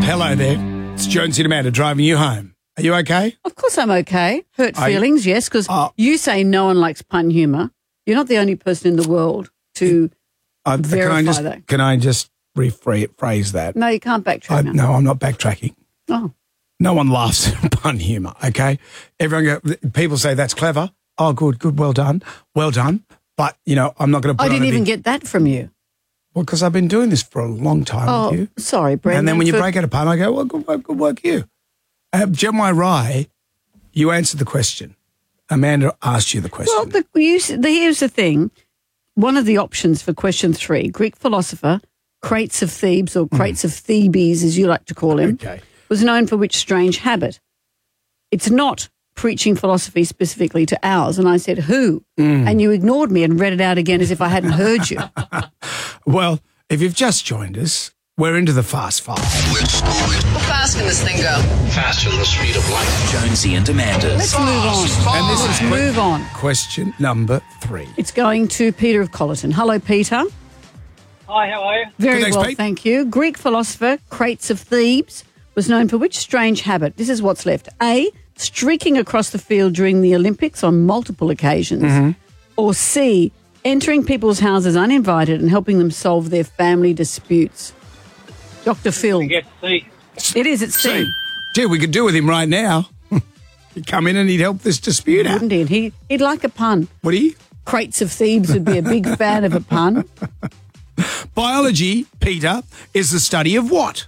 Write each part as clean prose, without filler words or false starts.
Hello there. It's Jonesy and Amanda driving you home. Are you okay? Of course I'm okay. Hurt feelings, yes, because you say no one likes pun humour. You're not the only person in the world to verify that. Can I just rephrase that? No, you can't backtrack now. No, I'm not backtracking. Oh. No one laughs at pun humour, okay? People say that's clever. Oh, good, well done. But, I'm not going to put I didn't even get that from you. Well, because I've been doing this for a long time with you. Sorry, Brendan. And then when you break out a pun, I go, well, good work you. Gemini Rye, you answered the question. Amanda asked you the question. Well, here's the thing. One of the options for question 3, Greek philosopher Crates of Thebes, or Crates of Thebes, as you like to call him, was known for which strange habit? It's not preaching philosophy specifically to ours. And I said, who? And you ignored me and read it out again as if I hadn't heard you. Well, if you've just joined us, we're into the Fast Five. How fast can this thing go? Faster than the speed of light. Jonesy and Amanda. Let's move on. And this is move on. Question number 3. It's going to Peter of Collerton. Hello, Peter. Hi, how are you? Very Thanks, well, Pete. thank you. Greek philosopher Crates of Thebes was known for which strange habit? This is what's left. A, streaking across the field during the Olympics on multiple occasions. Or C, entering people's houses uninvited and helping them solve their family disputes. Dr. Phil. Yes, C. It is, it's C. Gee, we could do with him right now. He'd come in and he'd help this dispute out. Wouldn't he? He'd like a pun. Would he? Crates of Thebes would be a big fan of a pun. Biology, Peter, is the study of what?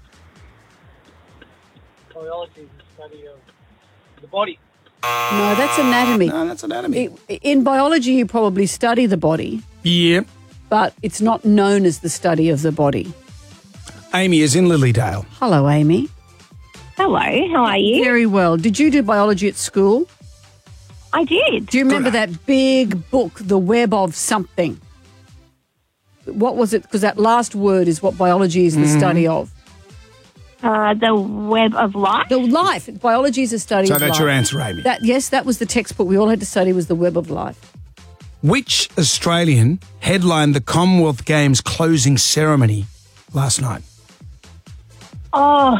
Biology is the study of the body. No, that's anatomy. No, that's anatomy. In biology, you probably study the body, Yeah. but it's not known as the study of the body. Amy is in Lilydale. Hello, Amy. Hello, how are you? Very well. Did you do biology at school? I did. Do you remember that big book, The Web of Something? What was it? Because that last word is what biology is the study of. The Web of Life. The life. Biology is a study So of life. that's your answer, Amy. Yes, that was the textbook we all had to study, was The Web of Life. Which Australian headlined the Commonwealth Games closing ceremony last night? Oh,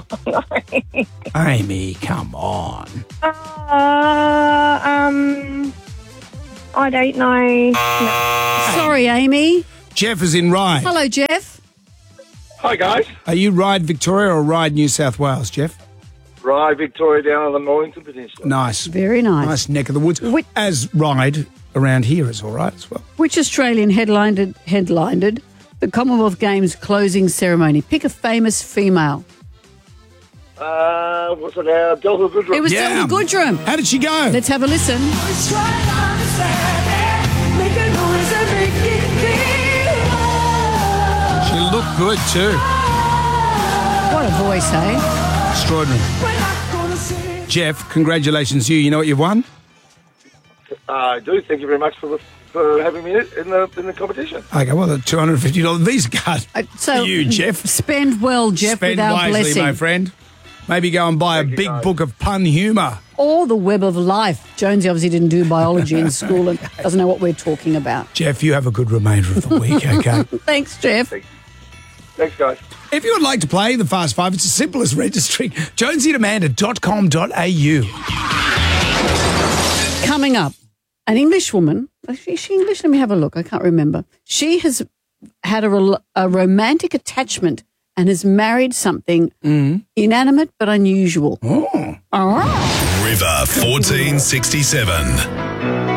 Amy, come on. I don't know. Sorry, Amy. Jeff is in Ryde. Hello, Jeff. Hi, guys. Are you Ryde, Victoria, or Ryde, New South Wales, Jeff? Ryde, Victoria, down on the Mornington Peninsula. Nice. Very nice. Nice neck of the woods. As Ryde around here is all right as well. Which Australian headlined the Commonwealth Games closing ceremony? Pick a famous female. What's it now? Delta Goodrum. It was Delta Goodrum. How did she go? Let's have a listen. She looked good too. What a voice, eh? Extraordinary. Jeff, congratulations to you. You know what you've won? I do. Thank you very much for having me in the competition. Okay, well, the $250 Visa card So for you, Jeff. Spend well, Jeff, Spend with our wisely, blessing. my friend. Maybe go and buy a big book of pun humour. Or The Web of Life. Jonesy obviously didn't do biology in school and doesn't know what we're talking about. Jeff, you have a good remainder of the week, okay? Thanks, Jeff. Thanks, guys. If you would like to play the Fast Five, it's as simple as registering jonesyanamanda.com.au. Coming up, an English woman. Is she English? Let me have a look. I can't remember. She has had a romantic attachment and has married something inanimate but unusual. Oh. All right. River 1467.